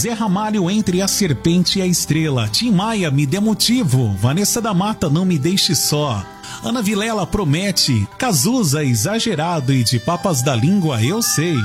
Zé Ramalho, Entre a Serpente e a Estrela. Tim Maia, Me Dê Motivo. Vanessa da Mata, Não Me Deixe Só. Ana Vilela, Promete. Cazuza, Exagerado. E de Papas da Língua, Eu Sei.